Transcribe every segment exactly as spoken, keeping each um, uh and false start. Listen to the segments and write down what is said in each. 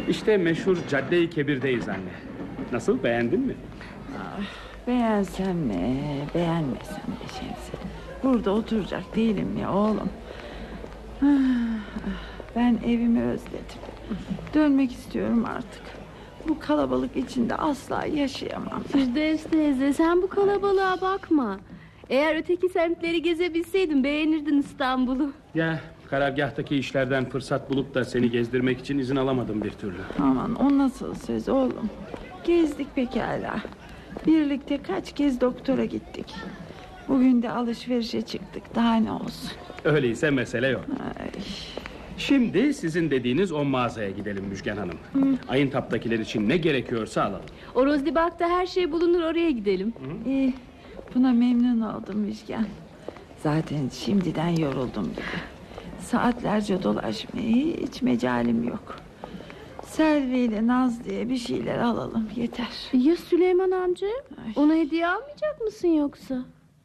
İşte meşhur Cadde-i Kebir'deyiz anne. Nasıl, beğendin mi? Ah, beğensem ne, beğenmesem de Şemsi. Burada oturacak değilim ya oğlum. Ah, ben evimi özledim. Dönmek istiyorum artık. Bu kalabalık içinde asla yaşayamam. Firdevs teyze, sen bu kalabalığa bakma. Eğer öteki semtleri gezebilseydin beğenirdin İstanbul'u. Ya karargahtaki işlerden fırsat bulup da seni gezdirmek için izin alamadım bir türlü. Aman, o nasıl söz oğlum? Gezdik pekala. Birlikte kaç kez doktora gittik. Bugün de alışverişe çıktık. Daha ne olsun? Öyleyse mesele yok. Ay. Şimdi sizin dediğiniz o mağazaya gidelim Müjgan Hanım. Hı. Ayıntap'takiler için ne gerekiyorsa alalım. O Rozdibak'ta her şey bulunur, oraya gidelim. Hı. İyi, buna memnun oldum Müjgan. Zaten şimdiden yoruldum gibi. Saatlerce dolaşmaya hiç mecalim yok. Selvi ile Naz diye bir şeyler alalım, yeter. Ya Süleyman amca? Ay. Ona hediye almayacak mısın yoksa?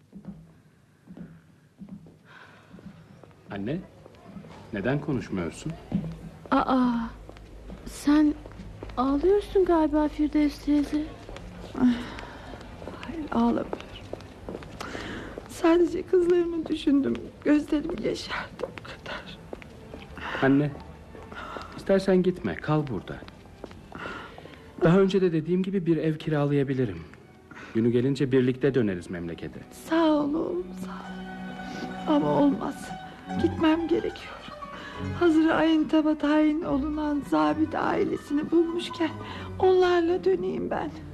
Anne, neden konuşmuyorsun? Aa, sen ağlıyorsun galiba Firdevs teyze. Hayır, ağlamıyorum. Sadece kızlarımı düşündüm. Gözlerim yaşardı, bu kadar. Anne, istersen gitme, kal burada. Daha önce de dediğim gibi bir ev kiralayabilirim. Günü gelince birlikte döneriz memlekete. Sağ ol oğlum, sağ ol. Ama olmaz. Gitmem gerekiyor. Hazır Ayıntap'a tayin olunan zabit ailesini bulmuşken onlarla döneyim ben.